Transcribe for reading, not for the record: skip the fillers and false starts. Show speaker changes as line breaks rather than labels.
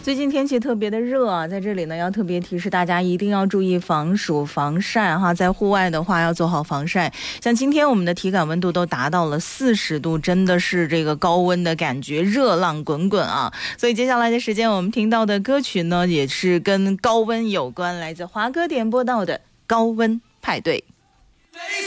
最近天气特别的热啊，在这里呢要特别提示大家一定要注意防暑防晒哈，在户外的话要做好防晒。像今天我们的体感温度都达到了40度，真的是这个高温的感觉，热浪滚滚啊。所以接下来的时间我们听到的歌曲呢也是跟高温有关，来自华哥点播到的高温派对。